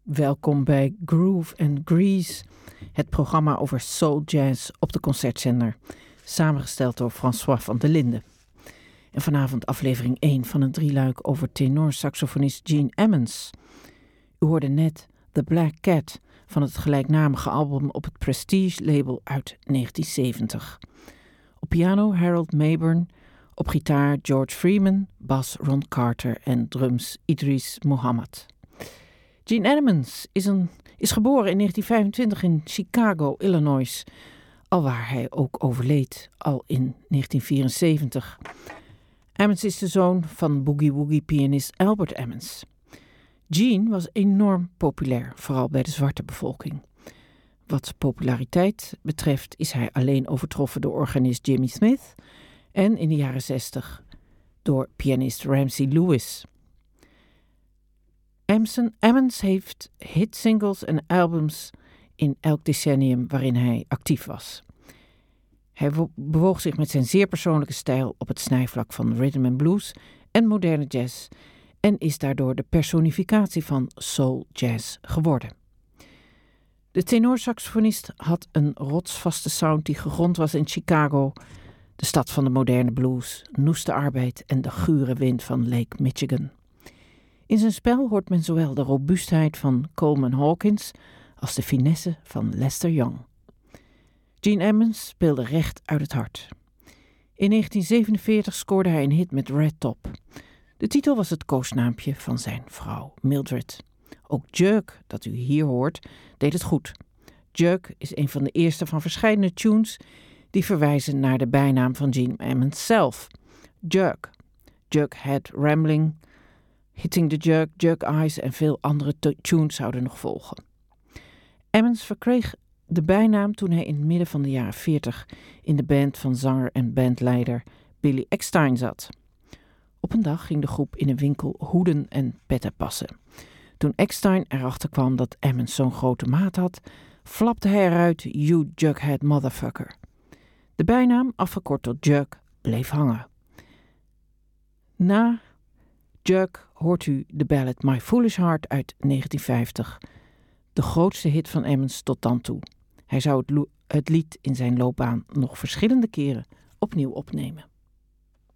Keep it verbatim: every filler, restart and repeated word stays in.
Welkom bij Groove and Grease, het programma over soul jazz op de Concertzender, samengesteld door François van der Linden. En vanavond aflevering één van een drieluik over tenorsaxofonist Gene Ammons. U hoorde net The Black Cat van het gelijknamige album op het Prestige-label uit negentien zeventig. Op piano Harold Mayburn, op gitaar George Freeman, bas Ron Carter en drums Idris Muhammad. Gene Ammons is, een, is geboren in negentien vijfentwintig in Chicago, Illinois, alwaar hij ook overleed, al in negentien vierenzeventig. Ammons is de zoon van boogie-woogie-pianist Albert Ammons. Gene was enorm populair, vooral bij de zwarte bevolking. Wat populariteit betreft is hij alleen overtroffen door organist Jimmy Smith en in de jaren zestig door pianist Ramsey Lewis. Ammons heeft hitsingles en albums in elk decennium waarin hij actief was. Hij bewoog zich met zijn zeer persoonlijke stijl op het snijvlak van rhythm and blues en moderne jazz en is daardoor de personificatie van soul jazz geworden. De tenorsaxofonist had een rotsvaste sound die gegrond was in Chicago, de stad van de moderne blues, noeste arbeid en de gure wind van Lake Michigan. In zijn spel hoort men zowel de robuustheid van Coleman Hawkins als de finesse van Lester Young. Gene Ammons speelde recht uit het hart. In negentien zevenenveertig scoorde hij een hit met Red Top. De titel was het koosnaampje van zijn vrouw Mildred. Ook Jerk, dat u hier hoort, deed het goed. Jerk is een van de eerste van verschillende tunes die verwijzen naar de bijnaam van Gene Ammons zelf. Jerk. Jughead Rambling, Hitting the Jerk, Jerk Eyes en veel andere t- tunes zouden nog volgen. Ammons verkreeg de bijnaam toen hij in het midden van de jaren veertig in de band van zanger en bandleider Billy Eckstine zat. Op een dag ging de groep in een winkel hoeden en petten passen. Toen Eckstine erachter kwam dat Ammons zo'n grote maat had, flapte hij eruit, "You Jughead motherfucker." De bijnaam, afgekort tot Jerk, bleef hangen. Na Jerk hoort u de ballad My Foolish Heart uit negentien vijftig, de grootste hit van Ammons tot dan toe. Hij zou het, lo- het lied in zijn loopbaan nog verschillende keren opnieuw opnemen.